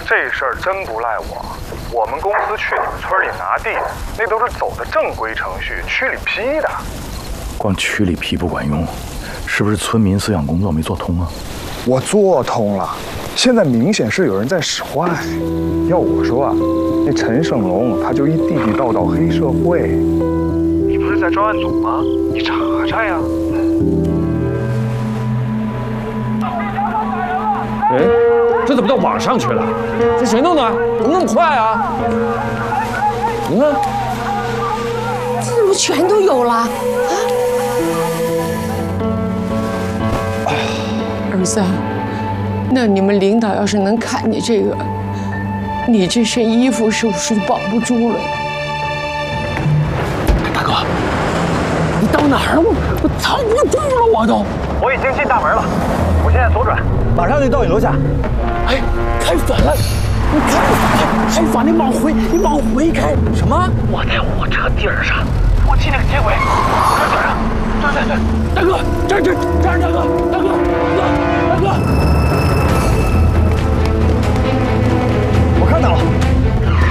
这事儿真不赖我，我们公司去你们村里拿地，那都是走的正规程序，区里批的。 光区里批不管用，是不是村民思想工作没做通啊？ 我做通了，现在明显是有人在使坏。要我说啊，那陈胜龙他就一地地道道黑社会。你不是在专案组吗？你查查呀。 哎，这怎么到网上去了？这谁弄的？怎么那么快啊？你看， 这怎么全都有了啊？儿子，那你们领导要是能看你这个，你这身衣服是不是就保不住了？ 大哥，你到哪儿了？我藏不住了，我都。 我已经进大门了，我现在左转，马上就到你楼下。 哎，开反了！你开反，你往回开。什么？我在火车顶上，我记那个铁轨。快点啊！对，大哥，这儿大哥。